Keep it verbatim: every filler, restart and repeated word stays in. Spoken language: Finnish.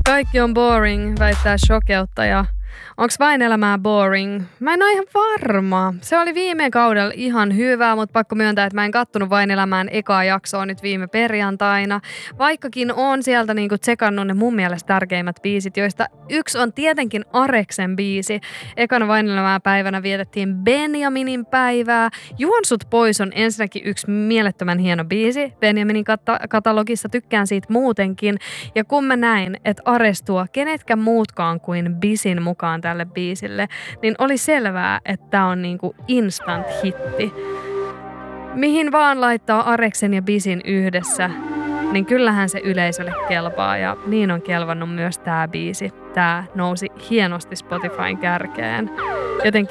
Kaikki on boring, väittää Shokeuttaja. Onks Vain elämää boring? Mä en ole ihan varma. Se oli viime kaudella ihan hyvä, mutta pakko myöntää, että mä en kattonut Vain elämään ekaa jaksoa nyt viime perjantaina. Vaikkakin on sieltä niinku tsekannut ne mun mielestä tärkeimmät biisit, joista yksi on tietenkin Areksen biisi. Ekana Vain elämää päivänä vietettiin Benjaminin päivää. Juon sut pois on ensinnäkin yksi mielettömän hieno biisi. Benjaminin kat- katalogissa tykkään siitä muutenkin. Ja kun mä näin, että Ares tuo kenetkä muutkaan kuin Bisin mukaan tälle biisille, niin oli selvää, että tää on niinku instant hitti. Mihin vaan laittaa Areksen ja Bisin yhdessä, niin kyllähän se yleisölle kelpaa ja niin on kelvannut myös tää biisi. Tää nousi hienosti Spotifyn kärkeen. Jotenkin